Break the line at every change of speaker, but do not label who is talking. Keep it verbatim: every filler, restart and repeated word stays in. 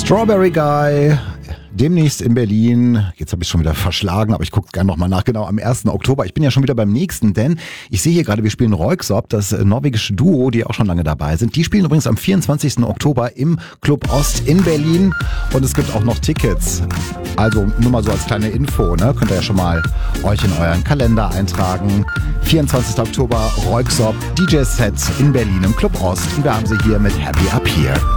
Strawberry Guy, demnächst in Berlin. Jetzt habe ich schon wieder verschlagen, aber ich gucke gerne nochmal nach. Genau, am ersten Oktober. Ich bin ja schon wieder beim nächsten, denn ich sehe hier gerade, wir spielen Röyksopp, das norwegische Duo, die auch schon lange dabei sind. Die spielen übrigens am vierundzwanzigsten Oktober im Club Ost in Berlin und es gibt auch noch Tickets. Also nur mal so als kleine Info, ne? Könnt ihr ja schon mal euch in euren Kalender eintragen. vierundzwanzigsten Oktober, Röyksopp, D J-Set in Berlin im Club Ost. Und wir haben sie hier mit Happy Up Here.